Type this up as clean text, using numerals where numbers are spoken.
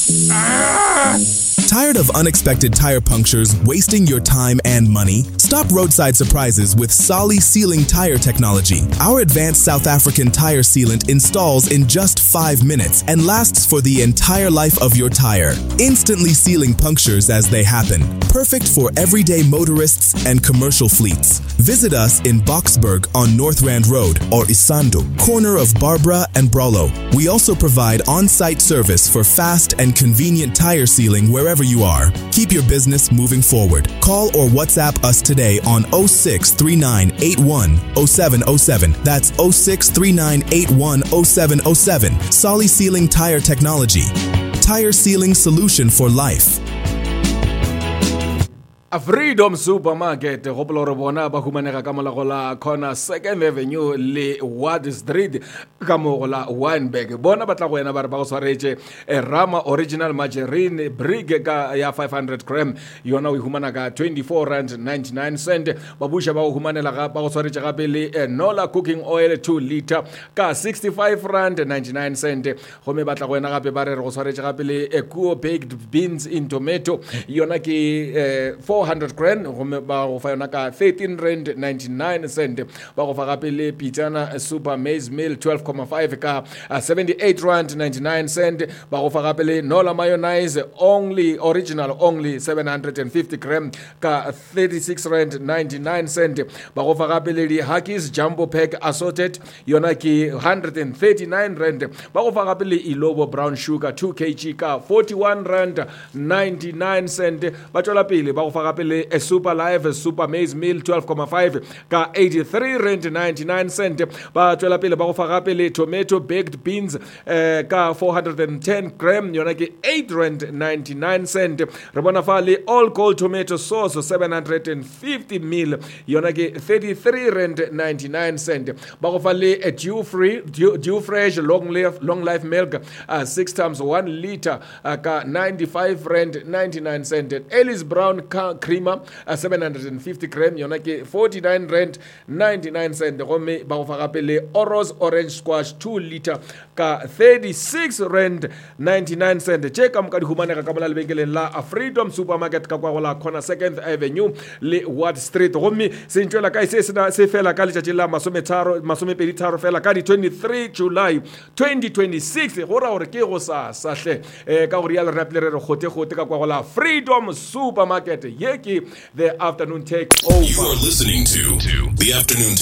Tired of unexpected tire punctures wasting your time and money? Stop roadside surprises with Solly Sealing Tire Technology. Our advanced South African tire sealant installs in just 5 minutes and lasts for the entire life of your tire, instantly sealing punctures as they happen. Perfect for everyday motorists and commercial fleets. Visit us in Boksburg on North Rand Road or Isando, corner of Barbara and Brolo. We also provide on-site service for fast and convenient tire sealing wherever you are. Keep your business moving forward. Call or WhatsApp us today on 0639810707. That's 0639810707. Solly Sealing Tire Technology. Tire sealing solution for life. A Freedom Supermarket gopolo re bona ba humanega ka molago la corner 2nd Avenue le Ward Street ka mo la Wynberg bona batla go ena ba re ba go swaretse Rama Original Margarine Brig ka ya 500 gram yona o humana ka 24.99 ba busha ba go humanela ga ba go swaretse gape le Nola Cooking Oil 2 liter ka 65.99 go me batla go ena gape ba re go swaretse gape le Kuo baked beans in tomato yona ke 400 gram ba go fa yona ka 13.99 ba go fa gape le pitana super maize meal 12.5 ka 78.99 ba go fa gape le Nola mayonnaise only original only 750 gram ka 36.99 ba go fa gape le di Huggies jumbo pack assorted yona ke 139 rand ba go fa gape le Ilobo brown sugar 2 kg ka 41.99 ba tswela pele ba go fa gape le a super live super maize meal 12.5 ka 83.99 ba tswela pele ba go fa gape le tomato baked beans ka 410 gram yona ke 8.99 re bona fa le all gold tomato sauce 750 ml yona ke 33.99 ba go fa le a dew fresh long life milk 6 times 1 liter ka 95.99 Ellis brown creamer 750 gram yona ke 49.99 gomme ba go fa gape le Oros orange squash 2 liter ka 36.99 che ka mo ka di humanega ka mola lebenkeleng la Freedom Supermarket ka kwa go la corner 2nd Avenue le Ward Street gomme se ntšwela ka se fela ka letšatši la 23 fela ka di 23 July 2026 go ra gore ke go sa hle ka gore ya le rap le re gote ka kwa go la Freedom Supermarket ye ke the afternoon take over. You are listening to the afternoon